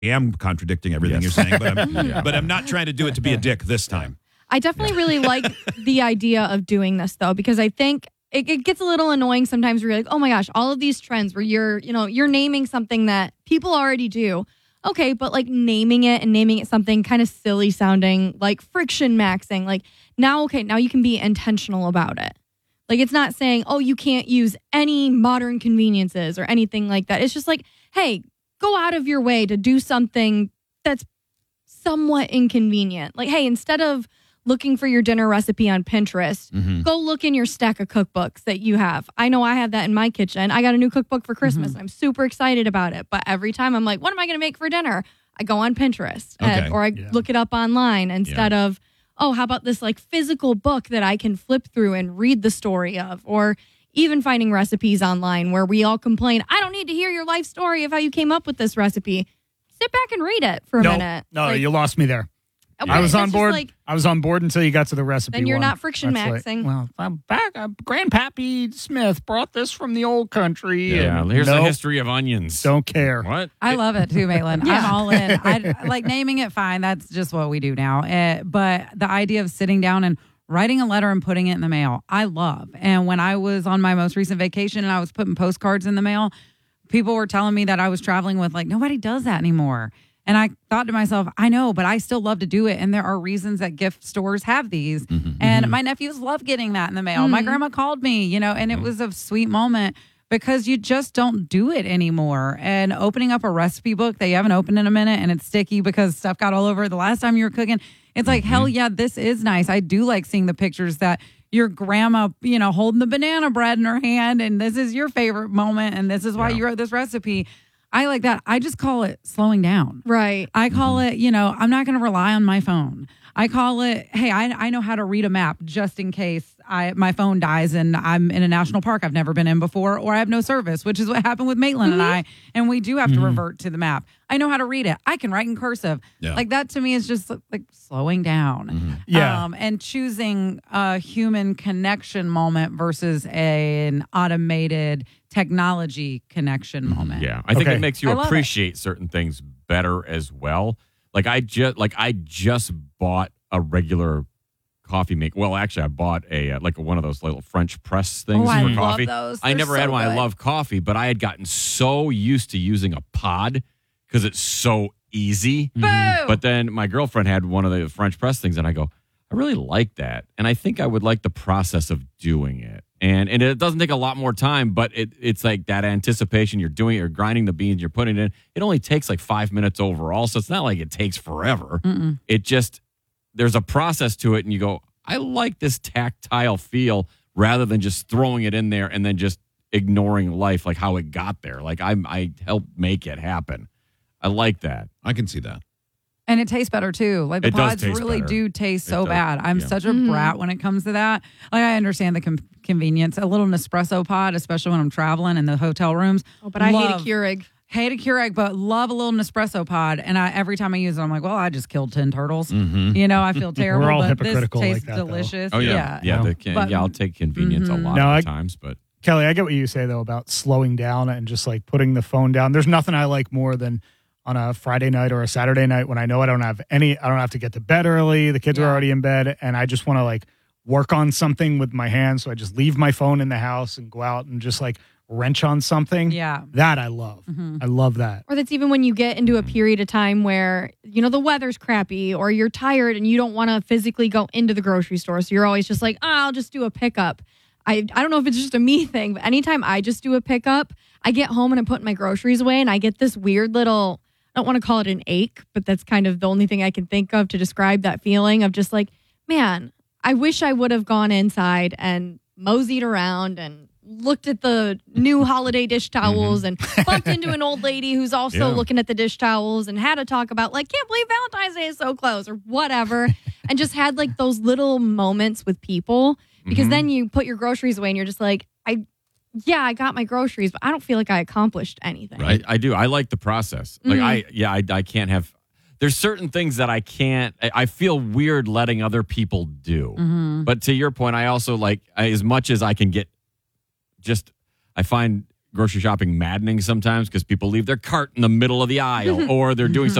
am contradicting everything you're saying, but I'm not trying to do it to be a dick this time. I definitely really like the idea of doing this, though, because I think it gets a little annoying sometimes where you're like, oh my gosh, all of these trends where you're naming something that people already do. Okay, but like naming it something kind of silly sounding, like friction maxing. Like now you can be intentional about it. Like it's not saying, oh, you can't use any modern conveniences or anything like that. It's just like, hey, go out of your way to do something that's somewhat inconvenient. Like, hey, instead of looking for your dinner recipe on Pinterest, go look in your stack of cookbooks that you have. I know I have that in my kitchen. I got a new cookbook for Christmas. And I'm super excited about it. But every time I'm like, what am I going to make for dinner? I go on Pinterest or I look it up online instead of, oh, how about this like physical book that I can flip through and read the story of, or even finding recipes online where we all complain, I don't need to hear your life story of how you came up with this recipe. Sit back and read it for a minute. No, you lost me there. Okay, I was on board. Like, I was on board until you got to the recipe. Then you're one. not friction That's maxing. Well, I'm back. Grandpappy Smith brought this from the old country. Yeah, here's the history of onions. Don't care. What? I love it too, Maitland. I'm all in. I like naming it. Fine, that's just what we do now. But the idea of sitting down and writing a letter and putting it in the mail, I love. And when I was on my most recent vacation and I was putting postcards in the mail, people were telling me that I was traveling with like nobody does that anymore. And I thought to myself, I know, but I still love to do it. And there are reasons that gift stores have these. And my nephews love getting that in the mail. My grandma called me, and it was a sweet moment because you just don't do it anymore. And opening up a recipe book that you haven't opened in a minute and it's sticky because stuff got all over it the last time you were cooking, it's like, hell yeah, this is nice. I do like seeing the pictures that your grandma, holding the banana bread in her hand and this is your favorite moment and this is why you wrote this recipe. I like that. I just call it slowing down. right. I call it, I'm not going to rely on my phone. I call it, hey, I know how to read a map just in case my phone dies and I'm in a national park I've never been in before or I have no service, which is what happened with Maitland and I. And we do have to revert to the map. I know how to read it. I can write in cursive. Yeah. Like that to me is just like slowing down. Yeah. And choosing a human connection moment versus an automated technology connection moment. Yeah, I think Okay. it makes you I love appreciate certain things better as well. Like I just bought a regular coffee maker. Well, actually, I bought a one of those little French press things I for love coffee. those. I They're never had so one. I good. love coffee, but I had gotten so used to using a pod because it's so easy. Boom! But then my girlfriend had one of the French press things, and I go, I really like that, and I think I would like the process of doing it. And it doesn't take a lot more time, but it's like that anticipation. You're doing it, you're grinding the beans, you're putting it in. It only takes like 5 minutes overall, so it's not like it takes forever. It just, there's a process to it, and you go, I like this tactile feel rather than just throwing it in there and then just ignoring life, like how it got there. Like I helped make it happen. I like that. I can see that. And it tastes better too. Like the It does pods taste really better. do taste It so does, bad. I'm yeah. such a brat when it comes to that. Like I understand the convenience. A little Nespresso pod, especially when I'm traveling in the hotel rooms. Oh, but I hate a Love- Keurig. Hate a Keurig, but love a little Nespresso pod. And every time I use it, I'm like, well, I just killed 10 turtles. I feel terrible, all but this hypocritical like tastes that, though. delicious. Oh yeah, But- I'll take convenience a lot No, of I- times, but Kelly, I get what you say though about slowing down and just like putting the phone down. There's nothing I like more than on a Friday night or a Saturday night when I know I don't have to get to bed early. The kids are already in bed and I just want to like work on something with my hands. So I just leave my phone in the house and go out and just like wrench on something. Yeah. That I love. I love that. Or that's even when you get into a period of time where, the weather's crappy or you're tired and you don't want to physically go into the grocery store. So you're always just like, I'll just do a pickup. I don't know if it's just a me thing, but anytime I just do a pickup, I get home and I'm putting my groceries away and I get this weird little, I don't want to call it an ache, but that's kind of the only thing I can think of to describe that feeling of just like, man, I wish I would have gone inside and moseyed around and looked at the new holiday dish towels and bumped into an old lady who's also looking at the dish towels and had a talk about like, can't believe Valentine's Day is so close or whatever. And just had like those little moments with people because then you put your groceries away and you're just like, I got my groceries, but I don't feel like I accomplished anything. right, I do. I like the process. Like I can't have. There's certain things that I can't. I feel weird letting other people do. But to your point, I also like as much as I can get. I find grocery shopping maddening sometimes because people leave their cart in the middle of the aisle or they're doing something